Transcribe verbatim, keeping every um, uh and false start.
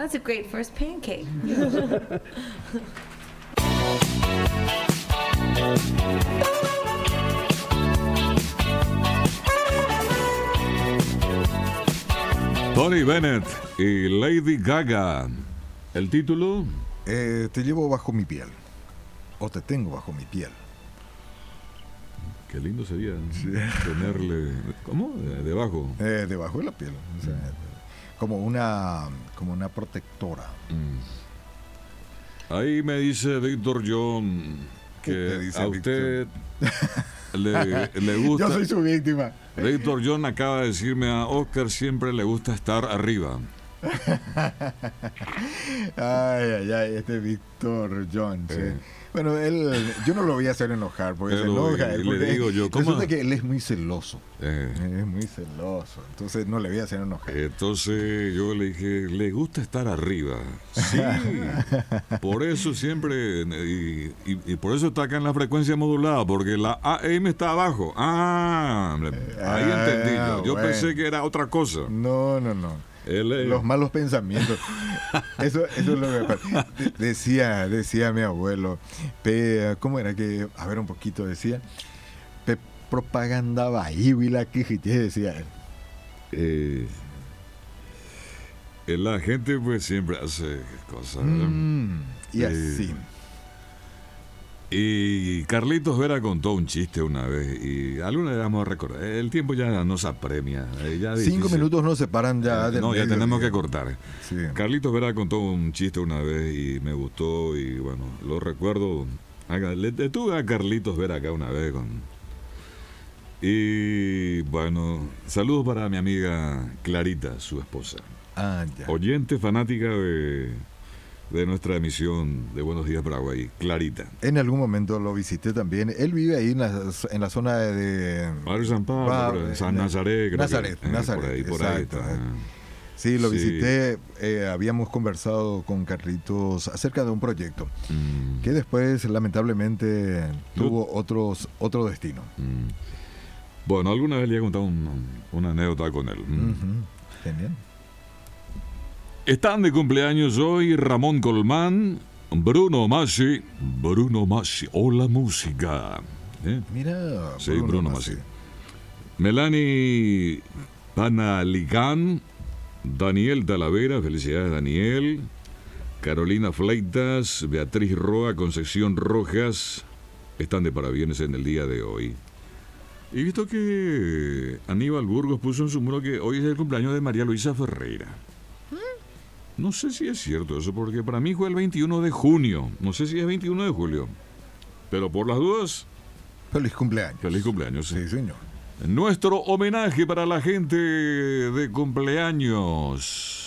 That's a great first pancake. Tony Bennett y Lady Gaga. ¿El título? Eh, te llevo bajo mi piel. O te tengo bajo mi piel. Qué lindo sería sí. tenerle... ¿Cómo? Debajo. Eh, debajo de la piel. O sea, mm. como, una, como una protectora. Mm. Ahí me dice Víctor John que dice a usted le, le gusta... Yo soy su víctima. Víctor John acaba de decirme a Oscar siempre le gusta estar arriba. Ay, ay, ay, este Víctor John. Sí. Eh. Bueno, él, yo no lo voy a hacer enojar porque se enoja. Y le digo yo, ¿cómo? Resulta que él es muy celoso. Eh. Es muy celoso. Entonces no le voy a hacer enojar. Entonces yo le dije, le gusta estar arriba. Sí. Por eso siempre, y, y, y por eso está acá en la frecuencia modulada, porque la A M está abajo. Ah, ahí ah, entendí yo. Yo bueno. pensé que era otra cosa. No, no, no. Él, los malos pensamientos. Eso, eso es lo que pasa. Decía, decía mi abuelo, pe, ¿cómo era que? A ver un poquito, decía. Pe, propaganda la que decía él. Eh, la gente pues siempre hace cosas, ¿verdad? Mm, y así. Eh, Y Carlitos Vera contó un chiste una vez y alguna vez vamos a recordar. El tiempo ya nos apremia. Ya Cinco difícil. minutos nos separan ya del No, ya tenemos día. que cortar. Sí. Carlitos Vera contó un chiste una vez y me gustó y bueno, lo recuerdo. Le tuve a Carlitos Vera acá una vez con... Y bueno, saludos para mi amiga Clarita, su esposa. Ah, ya. Oyente fanática de... de nuestra emisión de Buenos Días Paraguay, Clarita. En algún momento lo visité también. Él vive ahí en la, en la zona de... Barrio San Pablo, ah, San Nazaret. Creo Nazaret, que, eh, Nazaret. Por ahí, por exacto, ahí está. Sí, lo sí. visité. Eh, habíamos conversado con Carlitos acerca de un proyecto mm. que después, lamentablemente, tuvo Yo... otros, otro destino. Mm. Bueno, alguna vez le he contado un, una anécdota con él. Mm. Uh-huh. Genial. Están de cumpleaños hoy Ramón Colmán, Bruno Masi, Bruno Masi, hola música. ¿Eh? Mira, sí, Bruno, Bruno Masi. Melanie Panaligán, Daniel Talavera, felicidades Daniel, Carolina Fleitas, Beatriz Roa, Concepción Rojas, están de parabienes en el día de hoy. He visto que Aníbal Burgos puso en su muro que hoy es el cumpleaños de María Luisa Ferreira. No sé si es cierto eso, porque para mí fue el veintiuno de junio. No sé si es veintiuno de julio. Pero por las dudas... Feliz cumpleaños. Feliz cumpleaños. Sí, señor. Nuestro homenaje para la gente de cumpleaños.